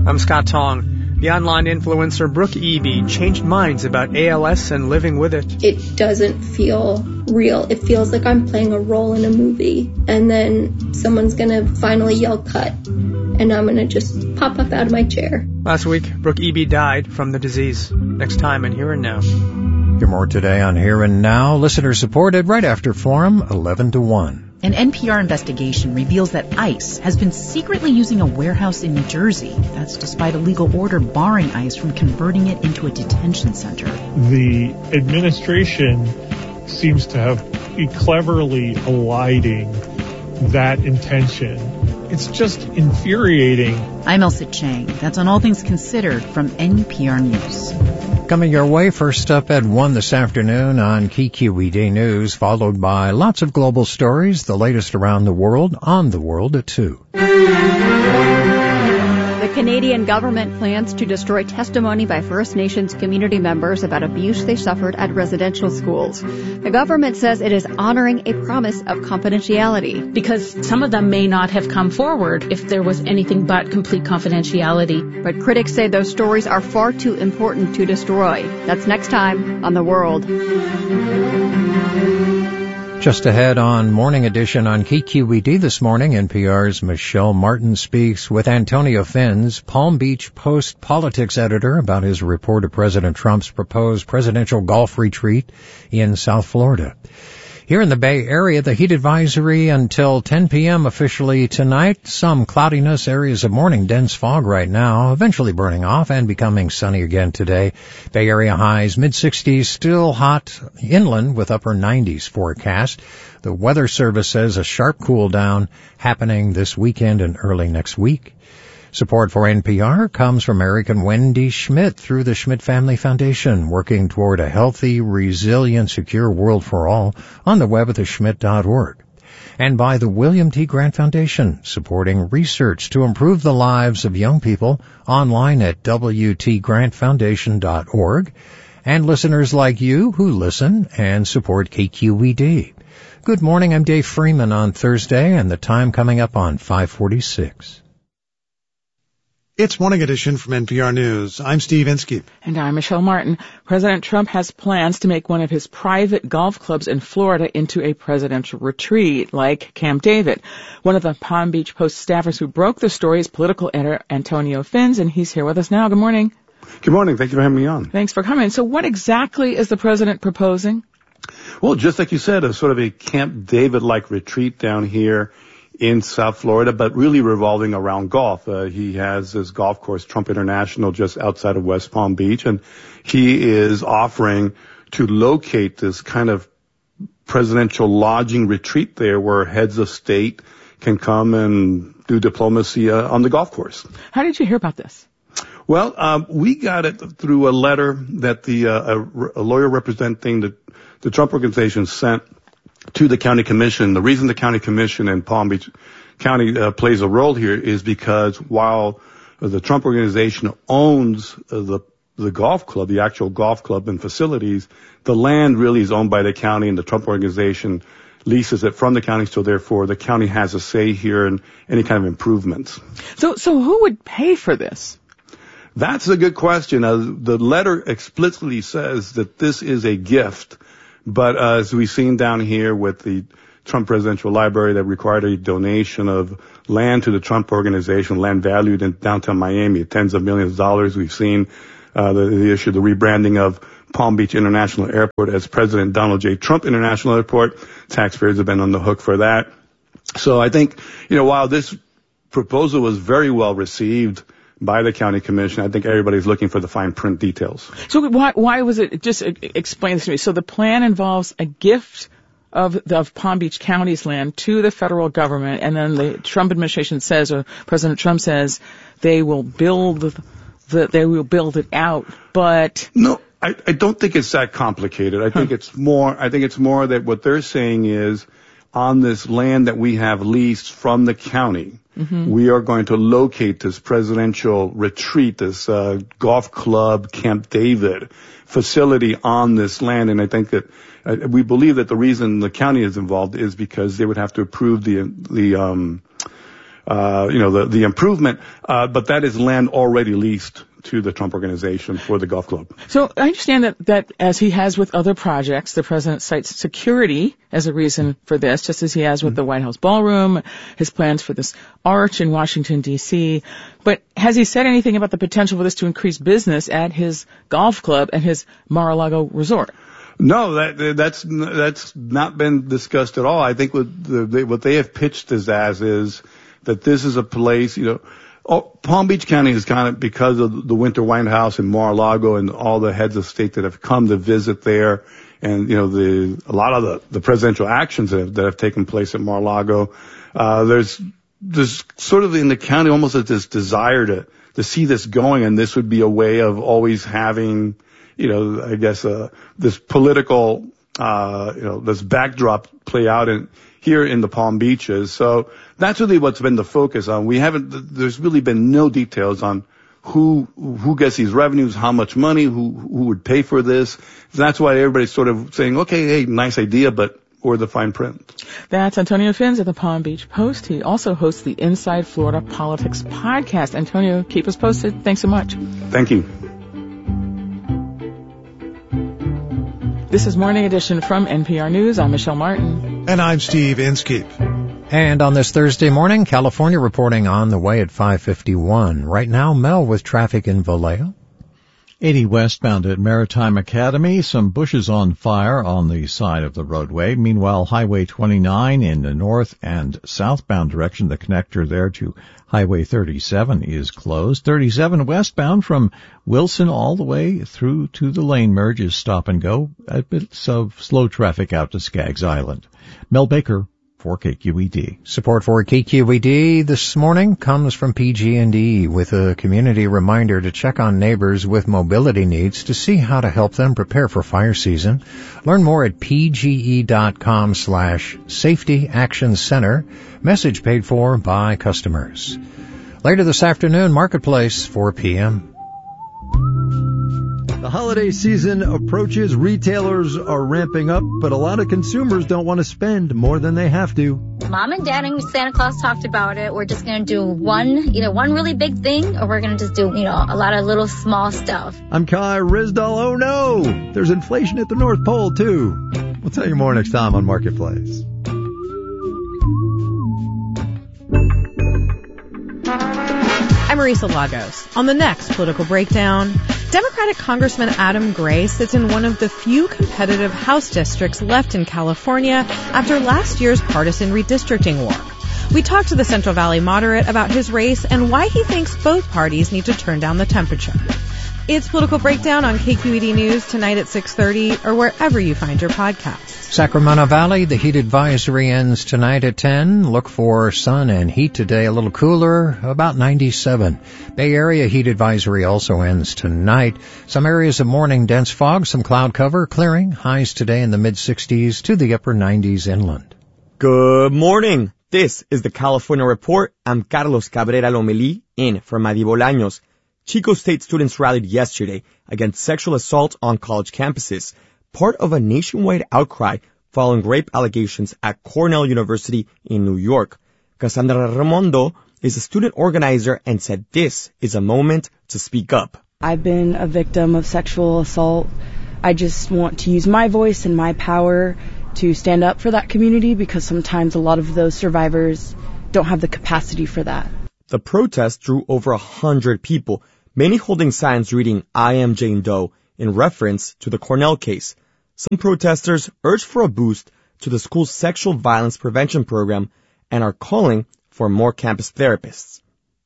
I'm Scott Tong. The online influencer Brooke Eby changed minds about ALS and living with it. It doesn't feel real. It feels like I'm playing a role in a movie, and then someone's going to finally yell cut, and I'm going to just pop up out of my chair. Last week, Brooke Eby died from the disease. Next time in Here and Now. Hear more today on Here and Now, listener-supported right after Forum, 11 to 1. An NPR investigation reveals that ICE has been secretly using a warehouse in New Jersey. That's despite a legal order barring ICE from converting it into a detention center. The administration seems to have be cleverly eliding that intention. It's just infuriating. I'm Elsa Chang. That's on All Things Considered from NPR News. Coming your way, first up at 1 this afternoon on KQED News, followed by lots of global stories, the latest around the world, on The World at 2. The Canadian government plans to destroy testimony by First Nations community members about abuse they suffered at residential schools. The government says it is honoring a promise of confidentiality. Because some of them may not have come forward if there was anything but complete confidentiality. But critics say those stories are far too important to destroy. That's next time on The World. Just ahead on Morning Edition on KQED this morning, NPR's Michelle Martin speaks with Antonio Fins, Palm Beach Post politics editor, about his report of President Trump's proposed presidential golf retreat in South Florida. Here in the Bay Area, the heat advisory until 10 p.m. officially tonight. Some cloudiness, areas of morning dense fog right now, eventually burning off and becoming sunny again today. Bay Area highs mid-60s, still hot inland with upper 90s forecast. The Weather Service says a sharp cool down happening this weekend and early next week. Support for NPR comes from Eric and Wendy Schmidt through the Schmidt Family Foundation, working toward a healthy, resilient, secure world for all on the web at theschmidt.org. And by the William T. Grant Foundation, supporting research to improve the lives of young people, online at wtgrantfoundation.org, and listeners like you who listen and support KQED. Good morning, I'm Dave Freeman on Thursday, and the time coming up on 5:46. It's Morning Edition from NPR News. I'm Steve Inskeep. And I'm Michelle Martin. President Trump has plans to make one of his private golf clubs in Florida into a presidential retreat, like Camp David. One of the Palm Beach Post staffers who broke the story is political editor Antonio Fins, and he's here with us now. Good morning. Good morning. Thank you for having me on. Thanks for coming. So what exactly is the president proposing? Well, just like you said, a sort of a Camp David-like retreat down here in South Florida, but really revolving around golf. He has his golf course, Trump International, just outside of West Palm Beach, and he is offering to locate this kind of presidential lodging retreat there where heads of state can come and do diplomacy on the golf course. How did you hear about this? Well, we got it through a letter that a lawyer representing the Trump Organization sent to the county commission. The reason the county commission in Palm Beach County plays a role here is because while the Trump Organization owns the golf club, the actual golf club and facilities, the land really is owned by the county, and the Trump Organization leases it from the county, so therefore the county has a say here in any kind of improvements. So who would pay for this? That's a good question. The letter explicitly says that this is a gift. But as we've seen down here with the Trump Presidential Library that required a donation of land to the Trump Organization, land valued in downtown Miami at tens of millions of dollars. We've seen the issue, the rebranding of Palm Beach International Airport as President Donald J. Trump International Airport. Taxpayers have been on the hook for that. So I think, while this proposal was very well received by the county commission, I think everybody's looking for the fine print details. So why was it, just explain this to me. So the plan involves a gift of Palm Beach County's land to the federal government, and then the Trump administration says, or President Trump says, they will build it out, but... No, I don't think it's that complicated. I think it's more that what they're saying is, on this land that we have leased from the county, we are going to locate this presidential retreat, this golf club, Camp David facility on this land. And I think that we believe that the reason the county is involved is because they would have to approve the the improvement, but that is land already leased to the Trump Organization for the golf club. So I understand that as he has with other projects, the president cites security as a reason for this, just as he has with the White House ballroom, his plans for this arch in Washington, D.C. But has he said anything about the potential for this to increase business at his golf club and his Mar-a-Lago resort? No, that's not been discussed at all. I think what they have pitched this as is that this is a place, Palm Beach County is kind of, because of the Winter White House and Mar-a-Lago and all the heads of state that have come to visit there, and a lot of the presidential actions that have taken place at Mar-a-Lago, there's sort of in the county almost this desire to see this going, and this would be a way of always having, this political, this backdrop play out here in the Palm Beaches. So that's really what's been the focus on. There's really been no details on who gets these revenues, how much money, who would pay for this. That's why everybody's sort of saying, okay, hey, nice idea, but or the fine print. That's Antonio Fins at the Palm Beach Post. He also hosts the Inside Florida Politics podcast. Antonio, keep us posted. Thanks so much. Thank you. This is Morning Edition from NPR News. I'm Michelle Martin. And I'm Steve Inskeep. And on this Thursday morning, California reporting on the way at 5:51. Right now, Mel with traffic in Vallejo. 80 westbound at Maritime Academy. Some bushes on fire on the side of the roadway. Meanwhile, Highway 29 in the north and southbound direction, the connector there to Highway 37 is closed. 37 westbound from Wilson all the way through to the lane merge is stop and go. A bit of slow traffic out to Skaggs Island. Mel Baker for KQED. Support for KQED this morning comes from PG&E with a community reminder to check on neighbors with mobility needs to see how to help them prepare for fire season. Learn more at pge.com/Safety Action Center. Message paid for by customers. Later this afternoon, Marketplace, 4 p.m. The holiday season approaches. Retailers are ramping up, but a lot of consumers don't want to spend more than they have to. Mom and Dad and Santa Claus talked about it. We're just going to do either one really big thing, or we're going to just do, a lot of little small stuff. I'm Kai Rizdal. Oh no, there's inflation at the North Pole too. We'll tell you more next time on Marketplace. I'm Marisa Lagos. On the next Political Breakdown, Democratic Congressman Adam Gray sits in one of the few competitive House districts left in California after last year's partisan redistricting war. We talked to the Central Valley moderate about his race and why he thinks both parties need to turn down the temperature. It's Political Breakdown on KQED News tonight at 6:30 or wherever you find your podcasts. Sacramento Valley, the heat advisory ends tonight at 10. Look for sun and heat today, a little cooler, about 97. Bay Area heat advisory also ends tonight. Some areas of morning dense fog, some cloud cover, clearing. Highs today in the mid-60s to the upper 90s inland. Good morning. This is the California Report. I'm Carlos Cabrera Lomelí in for Madi Bolaños. Chico State students rallied yesterday against sexual assault on college campuses, part of a nationwide outcry following rape allegations at Cornell University in New York. Cassandra Raimondo is a student organizer and said this is a moment to speak up. I've been a victim of sexual assault. I just want to use my voice and my power to stand up for that community because sometimes a lot of those survivors don't have the capacity for that. The protest drew over 100 people, many holding signs reading, "I am Jane Doe," in reference to the Cornell case. Some protesters urged for a boost to the school's sexual violence prevention program and are calling for more campus therapists.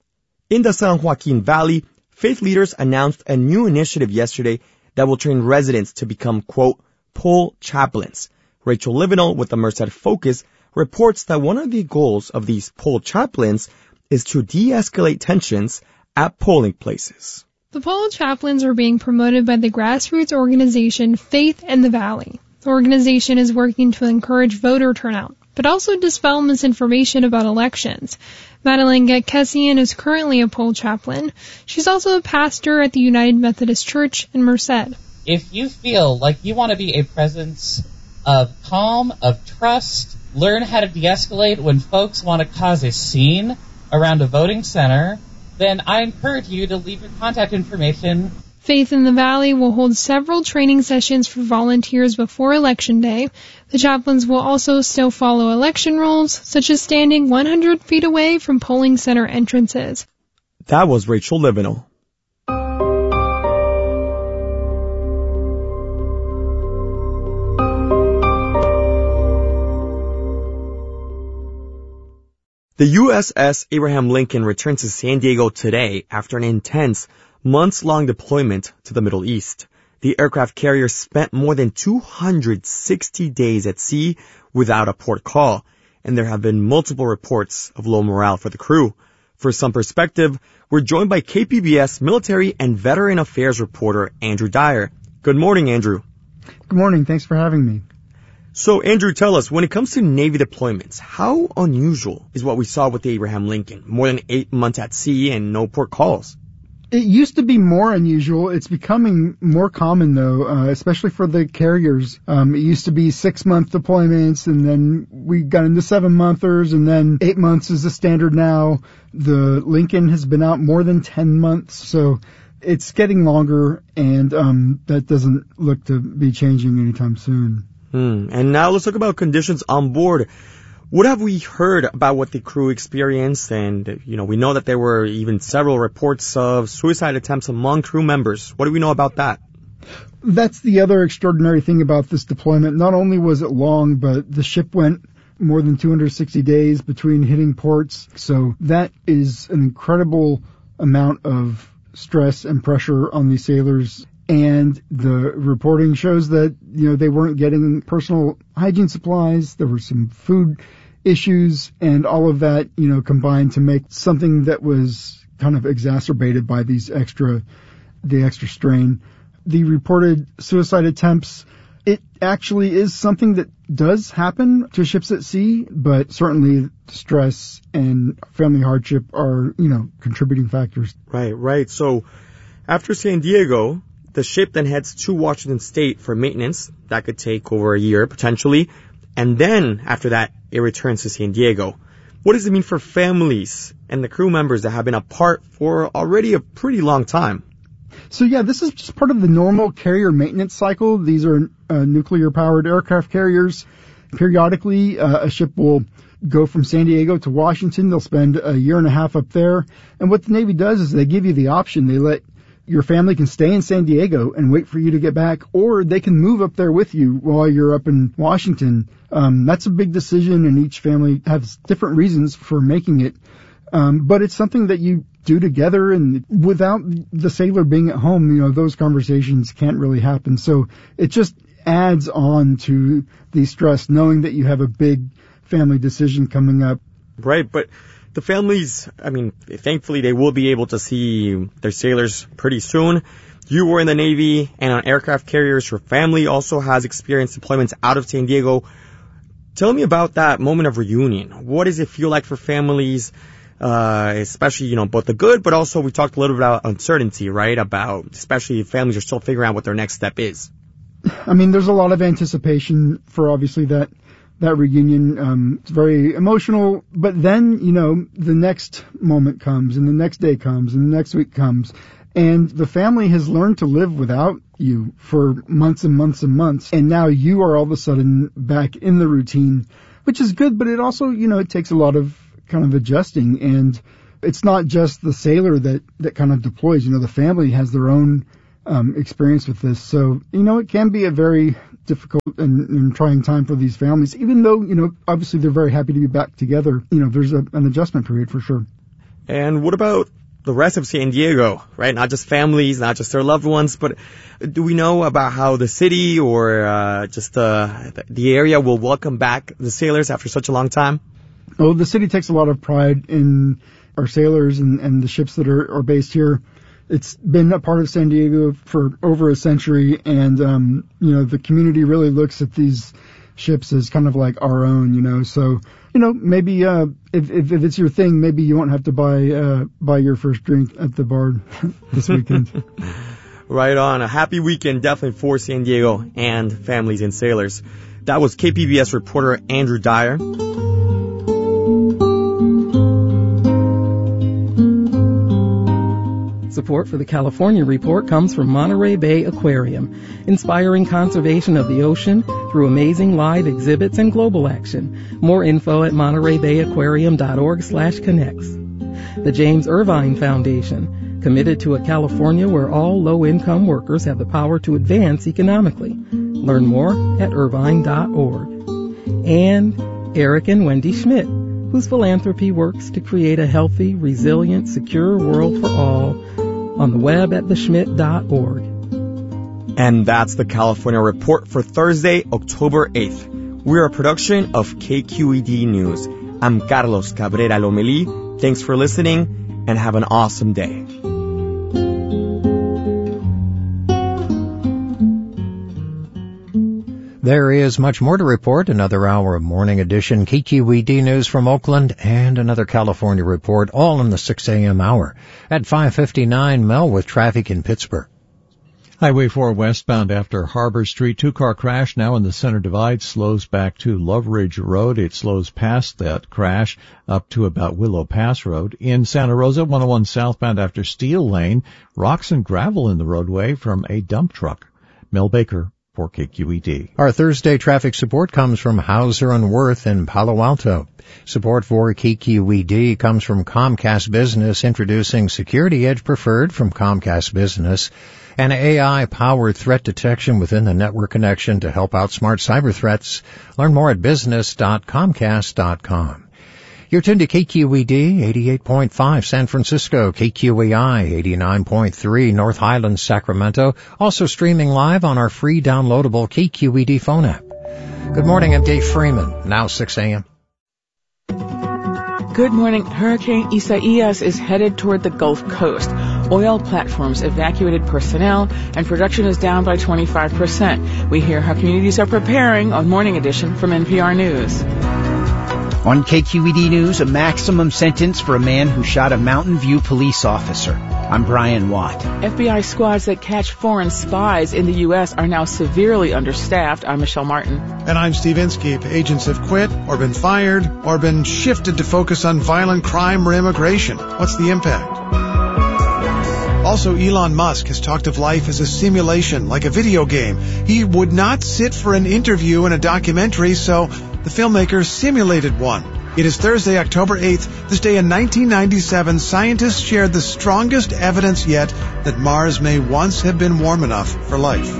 In the San Joaquin Valley, faith leaders announced a new initiative yesterday that will train residents to become, quote, pole chaplains. Rachel Livinall with the Merced Focus reports that one of the goals of these pole chaplains is to de-escalate tensions at polling places. The pole chaplains are being promoted by the grassroots organization Faith in the Valley. The organization is working to encourage voter turnout, but also dispel misinformation about elections. Madeline Getkesian is currently a pole chaplain. She's also a pastor at the United Methodist Church in Merced. If you feel like you want to be a presence of calm, of trust, learn how to de-escalate when folks want to cause a scene, around a voting center, then I encourage you to leave your contact information. Faith in the Valley will hold several training sessions for volunteers before Election Day. The chaplains will also still follow election rules, such as standing 100 feet away from polling center entrances. That was Rachel Livinal. The USS Abraham Lincoln returned to San Diego today after an intense, months-long deployment to the Middle East. The aircraft carrier spent more than 260 days at sea without a port call, and there have been multiple reports of low morale for the crew. For some perspective, we're joined by KPBS military and veteran affairs reporter Andrew Dyer. Good morning, Andrew. Good morning. Thanks for having me. So, Andrew, tell us, when it comes to Navy deployments, how unusual is what we saw with the Abraham Lincoln? More than 8 months at sea and no port calls. It used to be more unusual. It's becoming more common, though, especially for the carriers. It used to be 6-month deployments, and then we got into 7-monthers, and then 8 months is the standard now. The Lincoln has been out more than 10 months, so it's getting longer, and that doesn't look to be changing anytime soon. And now let's talk about conditions on board. What have we heard about what the crew experienced? And, we know that there were even several reports of suicide attempts among crew members. What do we know about that? That's the other extraordinary thing about this deployment. Not only was it long, but the ship went more than 260 days between hitting ports. So that is an incredible amount of stress and pressure on these sailors. And the reporting shows that, they weren't getting personal hygiene supplies. There were some food issues, and all of that, combined to make something that was kind of exacerbated by the extra strain. The reported suicide attempts, it actually is something that does happen to ships at sea, but certainly stress and family hardship are, contributing factors. Right. So after San Diego, the ship then heads to Washington State for maintenance. That could take over a year, potentially. And then, after that, it returns to San Diego. What does it mean for families and the crew members that have been apart for already a pretty long time? So, this is just part of the normal carrier maintenance cycle. These are nuclear-powered aircraft carriers. Periodically, a ship will go from San Diego to Washington. They'll spend a year and a half up there. And what the Navy does is they give you the option. They let your family can stay in San Diego and wait for you to get back, or they can move up there with you while you're up in Washington. That's a big decision, and each family has different reasons for making it. But it's something that you do together, and without the sailor being at home, those conversations can't really happen. So it just adds on to the stress, knowing that you have a big family decision coming up. Right, but the families, thankfully they will be able to see their sailors pretty soon. You were in the Navy and on aircraft carriers. Your family also has experienced deployments out of San Diego. Tell me about that moment of reunion. What does it feel like for families, especially, both the good, but also we talked a little bit about uncertainty, right? About, especially if families are still figuring out what their next step is. There's a lot of anticipation for obviously that reunion. It's very emotional, but then, the next moment comes, and the next day comes, and the next week comes, and the family has learned to live without you for months and months and months, and now you are all of a sudden back in the routine, which is good, but it also, it takes a lot of kind of adjusting, and it's not just the sailor that kind of deploys, the family has their own experience with this, so, it can be a very difficult and trying time for these families, even though, obviously they're very happy to be back together. There's an adjustment period for sure. And what about the rest of San Diego, right? Not just families, not just their loved ones, but do we know about how the city or just the area will welcome back the sailors after such a long time? Oh, the city takes a lot of pride in our sailors and the ships that are based here. It's been a part of San Diego for over a century, and, the community really looks at these ships as kind of like our own, so, maybe, if it's your thing, maybe you won't have to buy your first drink at the bar this weekend. Right on. A happy weekend definitely for San Diego and families and sailors. That was KPBS reporter Andrew Dyer. Support for the California Report comes from Monterey Bay Aquarium, inspiring conservation of the ocean through amazing live exhibits and global action. More info at montereybayaquarium.org/connects. The James Irvine Foundation, committed to a California where all low-income workers have the power to advance economically. Learn more at irvine.org. And Eric and Wendy Schmidt, whose philanthropy works to create a healthy, resilient, secure world for all, on the web at theschmidt.org. And that's the California Report for Thursday, October 8th. We're a production of KQED News. I'm Carlos Cabrera Lomelí. Thanks for listening, and have an awesome day. There is much more to report. Another hour of Morning Edition KQED News from Oakland and another California report, all in the 6 a.m. hour. At 5:59, Mel with traffic in Pittsburgh. Highway 4 westbound after Harbor Street. Two-car crash now in the center divide. Slows back to Love Ridge Road. It slows past that crash up to about Willow Pass Road. In Santa Rosa, 101 southbound after Steel Lane. Rocks and gravel in the roadway from a dump truck. Mel Baker for KQED. Our Thursday traffic support comes from Hauser & Wirth in Palo Alto. Support for KQED comes from Comcast Business, introducing Security Edge Preferred from Comcast Business, and AI-powered threat detection within the network connection to help outsmart cyber threats. Learn more at business.comcast.com. You're tuned to KQED 88.5 San Francisco, KQEI 89.3 North Highlands, Sacramento. Also streaming live on our free downloadable KQED phone app. Good morning, I'm Dave Freeman. Now 6 a.m. Good morning. Hurricane Isaias is headed toward the Gulf Coast. Oil platforms evacuated personnel, and production is down by 25%. We hear how communities are preparing on Morning Edition from NPR News. On KQED News, a maximum sentence for a man who shot a Mountain View police officer. I'm Brian Watt. FBI squads that catch foreign spies in the U.S. are now severely understaffed. I'm Michelle Martin. And I'm Steve Inskeep. Agents have quit or been fired or been shifted to focus on violent crime or immigration. What's the impact? Also, Elon Musk has talked of life as a simulation, like a video game. He would not sit for an interview in a documentary, so the filmmaker simulated one. It is Thursday, October 8th. This day in 1997, scientists shared the strongest evidence yet that Mars may once have been warm enough for life.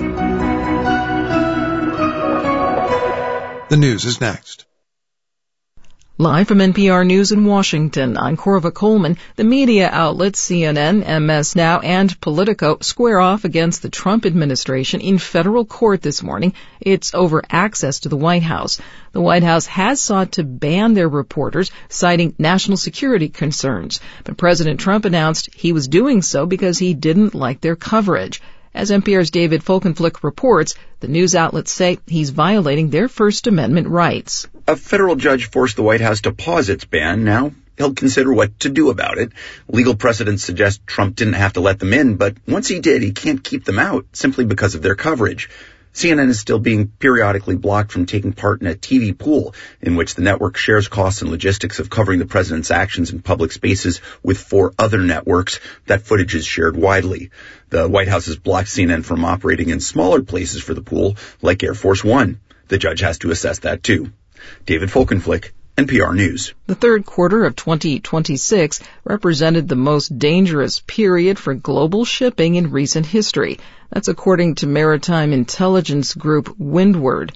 The news is next. Live from NPR News in Washington, I'm Corva Coleman. The media outlets CNN, MS Now, and Politico square off against the Trump administration in federal court this morning. It's over access to the White House. The White House has sought to ban their reporters, citing national security concerns. But President Trump announced he was doing so because he didn't like their coverage. As NPR's David Folkenflik reports, the news outlets say he's violating their First Amendment rights. A federal judge forced the White House to pause its ban. Now he'll consider what to do about it. Legal precedents suggest Trump didn't have to let them in, but once he did, he can't keep them out simply because of their coverage. CNN is still being periodically blocked from taking part in a TV pool in which the network shares costs and logistics of covering the president's actions in public spaces with 4 other networks. That footage is shared widely. The White House has blocked CNN from operating in smaller places for the pool, like Air Force One. The judge has to assess that too. David Folkenflik, NPR News. The third quarter of 2026 represented the most dangerous period for global shipping in recent history. That's according to maritime intelligence group Windward.